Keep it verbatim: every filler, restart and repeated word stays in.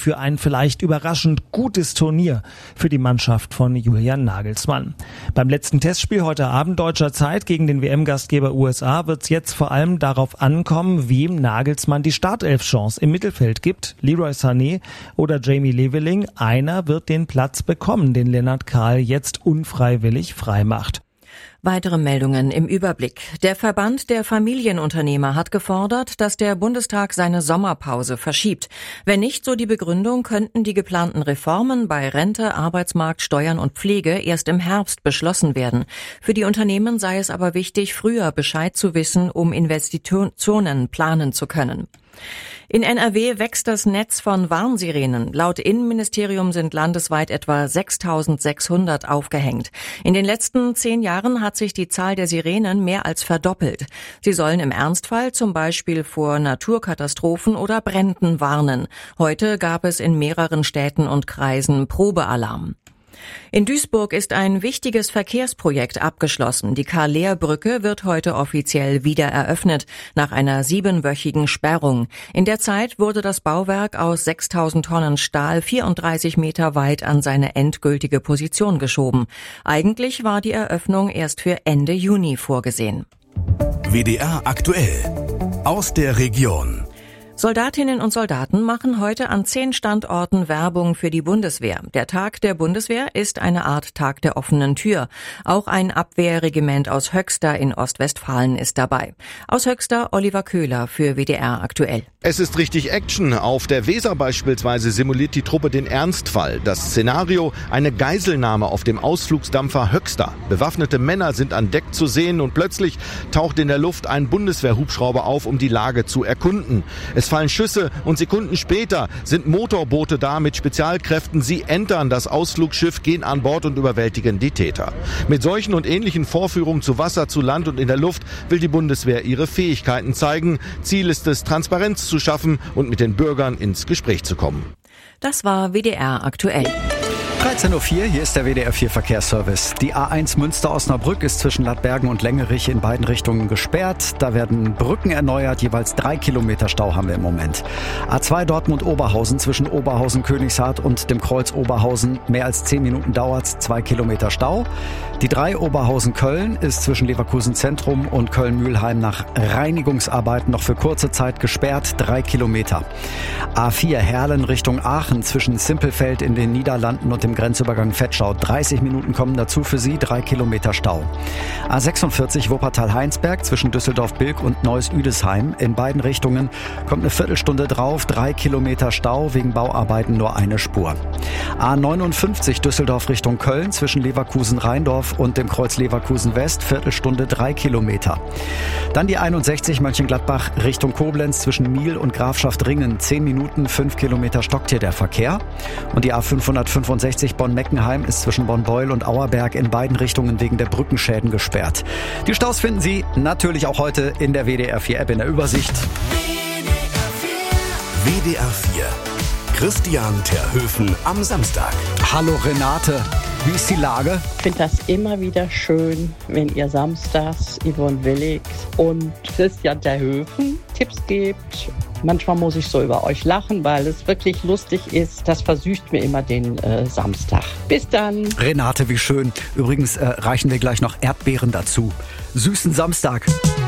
für ein vielleicht überraschend gutes Turnier für die Mannschaft von Julian Nagelsmann. Beim letzten Testspiel heute Abend deutscher Zeit gegen den W M-Gastgeber U S A wird es jetzt vor allem darauf ankommen, wem Nagelsmann die Startelf-Chance im Mittelfeld gibt. Leroy Sané oder Jamie Leveling. Einer wird den Platz bekommen, den Lennart Kahl jetzt unfreiwillig freimacht. Weitere Meldungen im Überblick. Der Verband der Familienunternehmer hat gefordert, dass der Bundestag seine Sommerpause verschiebt. Wenn nicht, so die Begründung, könnten die geplanten Reformen bei Rente, Arbeitsmarkt, Steuern und Pflege erst im Herbst beschlossen werden. Für die Unternehmen sei es aber wichtig, früher Bescheid zu wissen, um Investitionen planen zu können. In N R W wächst das Netz von Warnsirenen. Laut Innenministerium sind landesweit etwa sechstausendsechshundert aufgehängt. In den letzten zehn Jahren hat sich die Zahl der Sirenen mehr als verdoppelt. Sie sollen im Ernstfall zum Beispiel vor Naturkatastrophen oder Bränden warnen. Heute gab es in mehreren Städten und Kreisen Probealarm. In Duisburg ist ein wichtiges Verkehrsprojekt abgeschlossen. Die Karl-Lehr-Brücke wird heute offiziell wieder eröffnet, nach einer siebenwöchigen Sperrung. In der Zeit wurde das Bauwerk aus sechstausend Tonnen Stahl vierunddreißig Meter weit an seine endgültige Position geschoben. Eigentlich war die Eröffnung erst für Ende Juni vorgesehen. W D R aktuell aus der Region. Soldatinnen und Soldaten machen heute an zehn Standorten Werbung für die Bundeswehr. Der Tag der Bundeswehr ist eine Art Tag der offenen Tür. Auch ein Abwehrregiment aus Höxter in Ostwestfalen ist dabei. Aus Höxter Oliver Köhler für W D R aktuell. Es ist richtig Action. Auf der Weser beispielsweise simuliert die Truppe den Ernstfall. Das Szenario: eine Geiselnahme auf dem Ausflugsdampfer Höxter. Bewaffnete Männer sind an Deck zu sehen und plötzlich taucht in der Luft ein Bundeswehrhubschrauber auf, um die Lage zu erkunden. Es fallen Schüsse und Sekunden später sind Motorboote da mit Spezialkräften. Sie entern das Ausflugsschiff, gehen an Bord und überwältigen die Täter. Mit solchen und ähnlichen Vorführungen zu Wasser, zu Land und in der Luft will die Bundeswehr ihre Fähigkeiten zeigen. Ziel ist es, Transparenz zu schaffen und mit den Bürgern ins Gespräch zu kommen. Das war W D R aktuell. dreizehn Uhr vier, hier ist der W D R vier Verkehrsservice. Die A eins Münster-Osnabrück ist zwischen Ladbergen und Lengerich in beiden Richtungen gesperrt. Da werden Brücken erneuert, jeweils drei Kilometer Stau haben wir im Moment. A zwei Dortmund-Oberhausen zwischen Oberhausen-Königshardt und dem Kreuz Oberhausen. Mehr als zehn Minuten dauert's, zwei Kilometer Stau. Die drei Oberhausen-Köln ist zwischen Leverkusen-Zentrum und Köln-Mühlheim nach Reinigungsarbeiten noch für kurze Zeit gesperrt, drei Kilometer. A vier Herlen Richtung Aachen zwischen Simpelfeld in den Niederlanden und dem Grenzübergang Vetschau. dreißig Minuten kommen dazu für Sie, drei Kilometer Stau. A sechsundvierzig Wuppertal-Heinsberg zwischen Düsseldorf-Bilk und Neuss-Üdesheim. In beiden Richtungen kommt eine Viertelstunde drauf, drei Kilometer Stau, wegen Bauarbeiten nur eine Spur. A neunundfünfzig Düsseldorf Richtung Köln zwischen Leverkusen-Rheindorf und dem Kreuz Leverkusen-West, Viertelstunde drei Kilometer. Dann die einundsechzig Mönchengladbach Richtung Koblenz zwischen Miel und Grafschaft Ringen, zehn Minuten, fünf Kilometer stockt hier der Verkehr. Und die A fünfhundertfünfundsechzig Bonn-Meckenheim ist zwischen Bonn-Beul und Auerberg in beiden Richtungen wegen der Brückenschäden gesperrt. Die Staus finden Sie natürlich auch heute in der W D R vier App in der Übersicht. W D R vier. Christian Terhöfen am Samstag. Hallo Renate, wie ist die Lage? Ich finde das immer wieder schön, wenn ihr samstags Yvonne Willigs und Christian Terhöfen Tipps gebt. Manchmal muss ich so über euch lachen, weil es wirklich lustig ist. Das versüßt mir immer den äh, Samstag. Bis dann. Renate, wie schön. Übrigens äh, reichen wir gleich noch Erdbeeren dazu. Süßen Samstag.